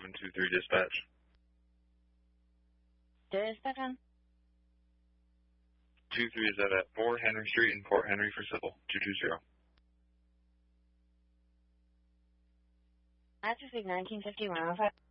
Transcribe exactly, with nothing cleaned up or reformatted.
seven two three dispatch. Dispatch on? two three is at four Henry Street in Port Henry for civil, two two zero. That's nineteen fifty-one.